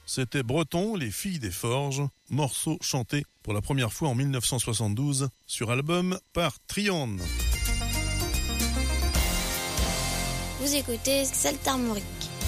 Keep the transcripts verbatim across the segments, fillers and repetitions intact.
c'était Breton, les filles des forges, morceau chanté pour la première fois en mille neuf cent soixante-douze sur album par Trianne. Vous écoutez Celtes Armoriques.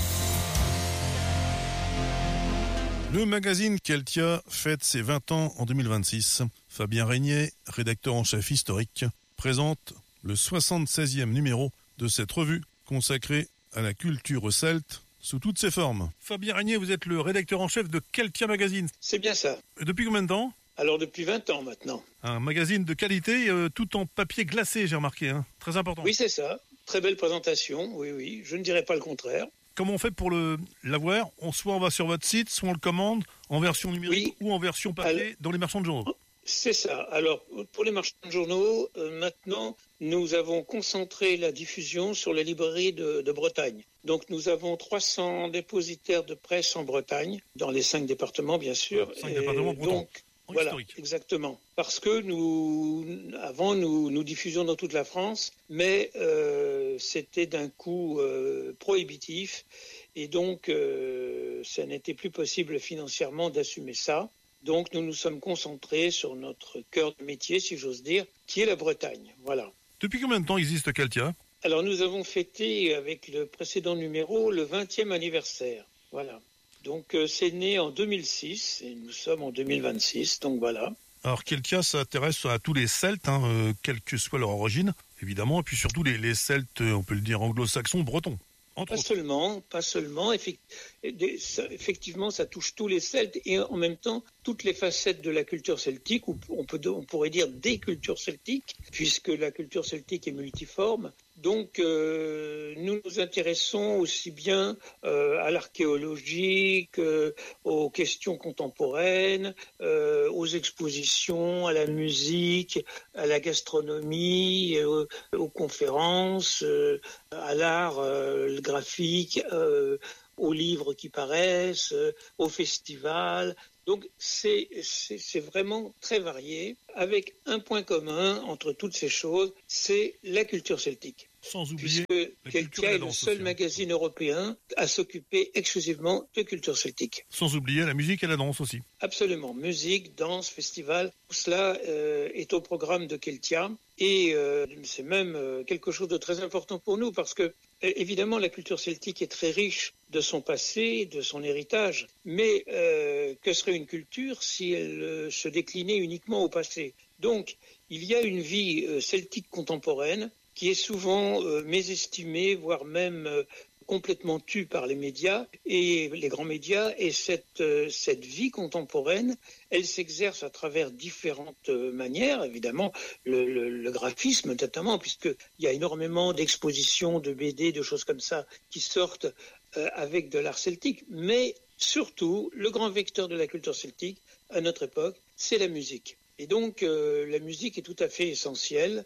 Le magazine Keltia fête ses vingt ans en deux mille vingt-six. Fabien Régnier, rédacteur en chef historique, présente le soixante-seizième numéro de cette revue consacrée à la culture celte sous toutes ses formes. Fabien Régnier, vous êtes le rédacteur en chef de Keltia Magazine. C'est bien ça. Et depuis combien de temps ? Alors depuis vingt ans maintenant. Un magazine de qualité, euh, tout en papier glacé, j'ai remarqué, hein. Très important. Oui, c'est ça. Très belle présentation, oui, oui. Je ne dirais pas le contraire. Comment on fait pour le l'avoir ? On, soit on va sur votre site, soit on le commande en version numérique oui. ou en version papier Alors, dans les marchands de journaux. C'est ça. Alors, pour les marchands de journaux, euh, maintenant, nous avons concentré la diffusion sur les librairies de, de Bretagne. Donc, nous avons trois cents dépositaires de presse en Bretagne, dans les cinq départements, bien sûr. Ah, cinq départements bretons. Donc, voilà, historique. Exactement. Parce que nous, avant, nous, nous diffusions dans toute la France, mais euh, c'était d'un coût euh, prohibitif. Et donc, euh, ça n'était plus possible financièrement d'assumer ça. Donc, nous nous sommes concentrés sur notre cœur de métier, si j'ose dire, qui est la Bretagne. Voilà. Depuis combien de temps existe Keltia ? Alors, nous avons fêté avec le précédent numéro le vingtième anniversaire. Voilà. Donc, euh, c'est né en deux mille six et nous sommes en deux mille vingt-six. Donc, voilà. Alors, Keltia s'intéresse à tous les Celtes, hein, euh, quelle que soit leur origine, évidemment, et puis surtout les, les Celtes, on peut le dire, anglo-saxons, bretons. Pas seulement, pas seulement. Effectivement, ça touche tous les Celtes et en même temps toutes les facettes de la culture celtique, ou on, peut, on pourrait dire des cultures celtiques, puisque la culture celtique est multiforme. Donc, euh, nous nous intéressons aussi bien euh, à l'archéologie qu'aux questions contemporaines, euh, aux expositions, à la musique, à la gastronomie, euh, aux conférences, euh, à l'art, euh, le graphique, euh, aux livres qui paraissent, euh, aux festivals. Donc c'est, c'est, c'est vraiment très varié, avec un point commun entre toutes ces choses, c'est la culture celtique. Sans oublier puisque Keltia est le seul aussi, magazine hein. européen à s'occuper exclusivement de culture celtique. Sans oublier la musique et la danse aussi. Absolument, musique, danse, festival, tout cela euh, est au programme de Keltia et euh, c'est même euh, quelque chose de très important pour nous parce que évidemment la culture celtique est très riche de son passé, de son héritage, mais euh, que serait une culture si elle euh, se déclinait uniquement au passé ? Donc il y a une vie euh, celtique contemporaine qui est souvent euh, mésestimée, voire même euh, complètement tue par les médias et les grands médias. Et cette, euh, cette vie contemporaine, elle s'exerce à travers différentes euh, manières. Évidemment, le, le, le graphisme notamment, puisqu'il y a énormément d'expositions, de B D, de choses comme ça qui sortent euh, avec de l'art celtique. Mais surtout, le grand vecteur de la culture celtique, à notre époque, c'est la musique. Et donc, euh, la musique est tout à fait essentielle.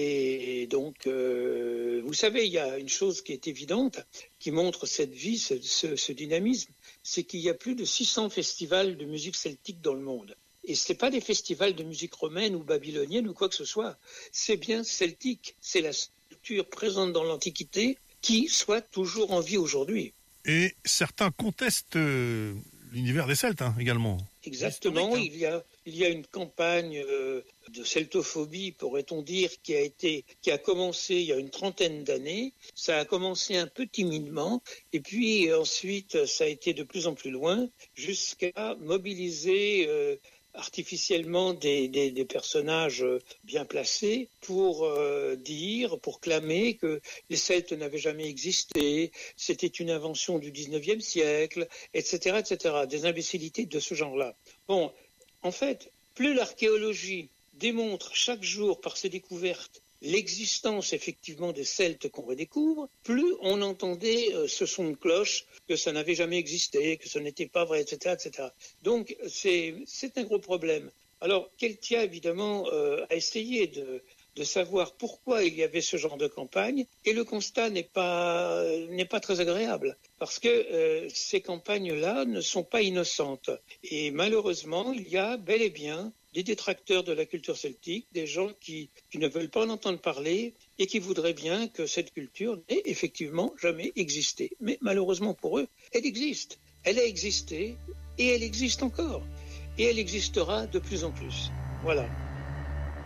Et donc, euh, vous savez, il y a une chose qui est évidente, qui montre cette vie, ce, ce, ce dynamisme, c'est qu'il y a plus de six cents festivals de musique celtique dans le monde. Et ce n'est pas des festivals de musique romaine ou babylonienne ou quoi que ce soit. C'est bien celtique. C'est la structure présente dans l'Antiquité qui soit toujours en vie aujourd'hui. Et certains contestent euh, l'univers des Celtes hein, également. Exactement, hein. il y a il y a une campagne euh, de celtophobie, pourrait-on dire, qui a été qui a commencé il y a une trentaine d'années. Ça a commencé un peu timidement et puis ensuite ça a été de plus en plus loin jusqu'à mobiliser euh, artificiellement des, des, des personnages bien placés pour euh, dire, pour clamer que les Celtes n'avaient jamais existé, c'était une invention du dix-neuvième siècle, et cetera, et cetera. Des imbécilités de ce genre-là. Bon, en fait, plus l'archéologie démontre chaque jour par ses découvertes l'existence effectivement des Celtes qu'on redécouvre, plus on entendait euh, ce son de cloche que ça n'avait jamais existé, que ce n'était pas vrai, et cetera, et cetera. Donc c'est c'est un gros problème. Alors Keltia évidemment euh, a essayé de de savoir pourquoi il y avait ce genre de campagne, et le constat n'est pas euh, n'est pas très agréable parce que euh, ces campagnes-là ne sont pas innocentes et malheureusement il y a bel et bien des détracteurs de la culture celtique, des gens qui, qui ne veulent pas en entendre parler et qui voudraient bien que cette culture n'ait effectivement jamais existé. Mais malheureusement pour eux, elle existe. Elle a existé et elle existe encore. Et elle existera de plus en plus. Voilà.